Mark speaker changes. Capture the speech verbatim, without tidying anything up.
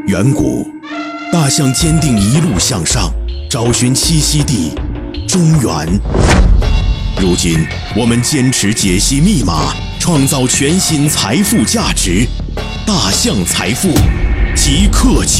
Speaker 1: 远古，大象坚定一路向上，找寻栖息地中原。如今，我们坚持解析密码，创造全新财富价值。大象财富，即刻起。